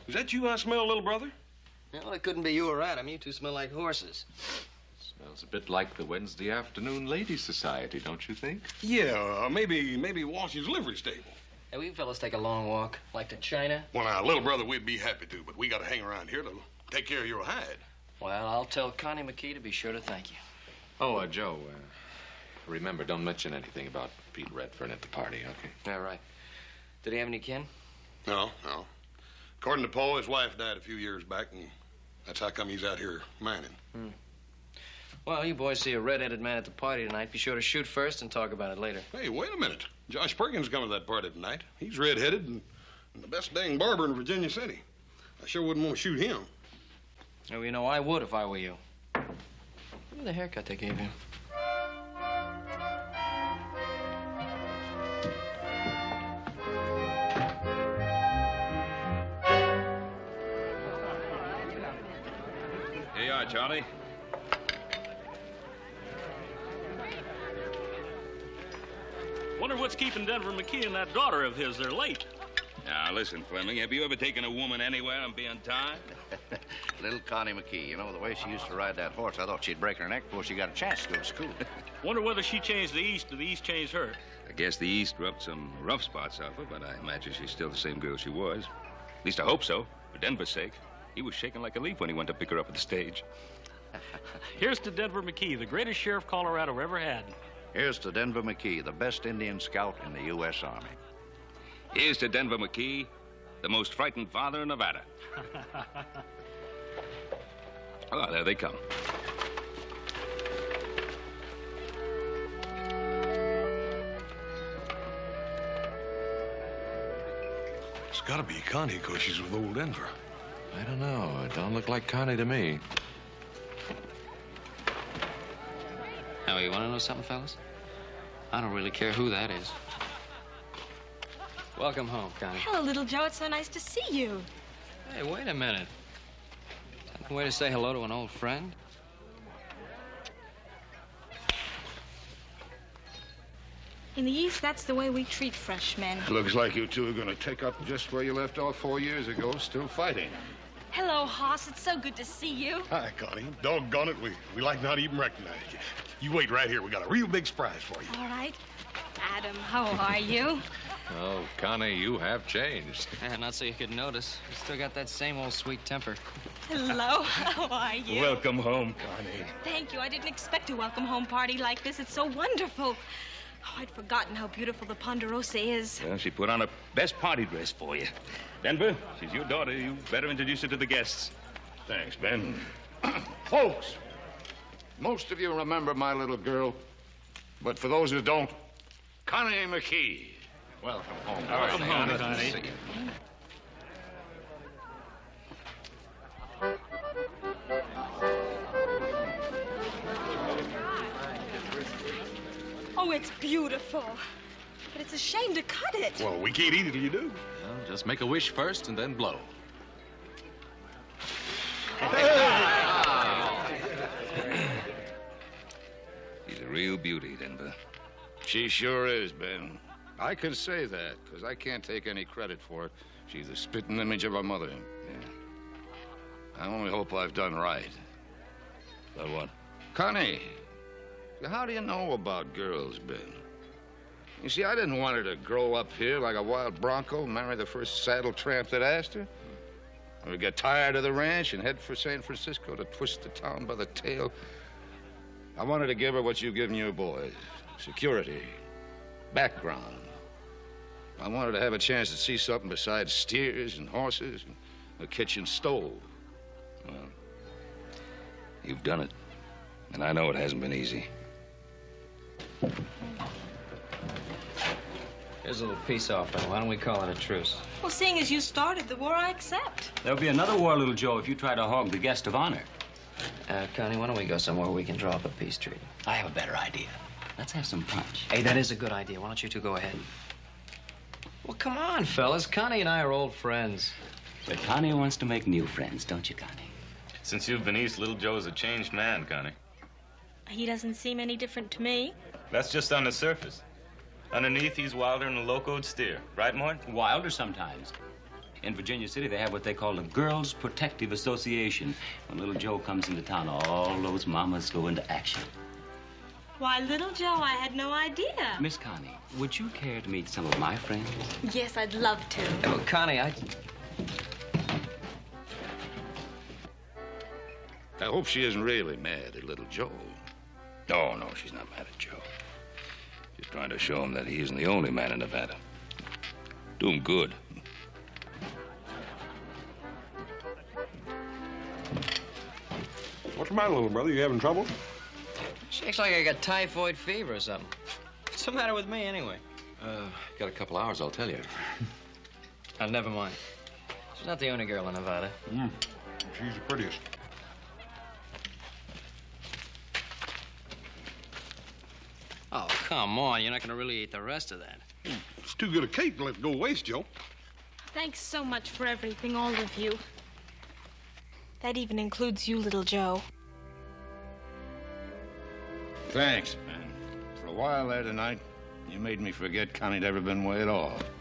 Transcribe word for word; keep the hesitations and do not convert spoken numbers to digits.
Is that you I smell, little brother? Well, it couldn't be you or Adam. You two smell like horses. Smells a bit like the Wednesday afternoon ladies' society, don't you think? Yeah, uh, maybe maybe Washington's livery stable. Hey, will you fellas take a long walk, like to China? Well, now, little brother, we'd be happy to, but we got to hang around here to take care of your hide. Well, I'll tell Connie McKee to be sure to thank you. Oh, uh, Joe, uh, remember, don't mention anything about Pete Redfern at the party, okay? All right. Did he have any kin? No, no. According to Paul, his wife died a few years back, and that's how come he's out here mining. Hmm. Well, you boys see a red-headed man at the party tonight. Be sure to shoot first and talk about it later. Hey, wait a minute. Josh Perkins coming to that party tonight. He's red-headed and, and the best dang barber in Virginia City. I sure wouldn't want to shoot him. Oh, you know, I would if I were you. Look at the haircut they gave you. Here you are, Charlie. Wonder what's keeping Denver McKee and that daughter of his. They're late. Now, listen, Fleming, have you ever taken a woman anywhere and be untied? Little Connie McKee, you know, the way she used to ride that horse, I thought she'd break her neck before she got a chance to go to school. Wonder whether she changed the East or the East changed her. I guess the East rubbed some rough spots off her, but I imagine she's still the same girl she was. At least I hope so, for Denver's sake. He was shaking like a leaf when he went to pick her up at the stage. Here's to Denver McKee, the greatest sheriff Colorado ever had. Here's to Denver McKee, the best Indian scout in the U S Army. Here's to Denver McKee, the most frightened father in Nevada. Oh, there they come. It's got to be Connie because she's with old Denver. I don't know. It don't look like Connie to me. Now, you want to know something, fellas? I don't really care who that is. Welcome home, Connie. Hello, little Joe. It's so nice to see you. Hey, wait a minute. Is that the way to say hello to an old friend? In the East, that's the way we treat freshmen. Looks like you two are going to take up just where you left off four years ago, still fighting. Hello, Hoss. It's so good to see you. Hi, Connie. Doggone it, we, we like not even recognize you. You wait right here. We got a real big surprise for you. All right. Adam, how are you? Oh, Connie, you have changed. Yeah, not so you could notice. You still got that same old sweet temper. Hello, how are you? Welcome home, Connie. Thank you. I didn't expect a welcome home party like this. It's so wonderful. Oh, I'd forgotten how beautiful the Ponderosa is. Well, she put on her best party dress for you. Denver, she's your daughter. You better introduce her to the guests. Thanks, Ben. Folks, most of you remember my little girl, but for those who don't, Connie McKee. Welcome home. All right, welcome home, Connie. Oh, it's beautiful. But it's a shame to cut it. Well, we can't eat it till you do. Well, just make a wish first and then blow. She's a real beauty, Denver. She sure is, Ben. I can say that, because I can't take any credit for it. She's the spitting image of her mother. Yeah. I only hope I've done right. But what? Connie, how do you know about girls, Ben? You see, I didn't want her to grow up here like a wild bronco, marry the first saddle tramp that asked her, or get tired of the ranch and head for San Francisco to twist the town by the tail. I wanted to give her what you've given your boys: security, background. I wanted to have a chance to see something besides steers and horses and a kitchen stove. Well, you've done it. And I know it hasn't been easy. Here's a little peace offering. Why don't we call it a truce? Well, seeing as you started the war, I accept. There'll be another war, little Joe, if you try to hog the guest of honor. Uh, Connie, why don't we go somewhere where we can draw up a peace treaty? I have a better idea. Let's have some punch. Hey, that is a good idea. Why don't you two go ahead? Well, come on, fellas. Connie and I are old friends. But Connie wants to make new friends, don't you, Connie? Since you've been East, little Joe's a changed man, Connie. He doesn't seem any different to me. That's just on the surface. Underneath, he's wilder than a locoed steer. Right, Mort? Wilder sometimes. In Virginia City, they have what they call the Girls Protective Association. When little Joe comes into town, all those mamas go into action. Why, little Joe, I had no idea. Miss Connie, would you care to meet some of my friends? Yes, I'd love to. Oh, Connie, I... I hope she isn't really mad at little Joe. No, no, she's not mad at Joe. She's trying to show him that he isn't the only man in Nevada. Do him good. What's the matter, little brother? You having trouble? Shakes like I got typhoid fever or something. What's the matter with me, anyway? Uh, got a couple hours, I'll tell you. Oh, never mind. She's not the only girl in Nevada. Mm. She's the prettiest. Oh, come on. You're not going to really eat the rest of that. It's too good a cake to let go waste, Joe. Thanks so much for everything, all of you. That even includes you, little Joe. Thanks, man. For a while there tonight, you made me forget Connie'd ever been way at all.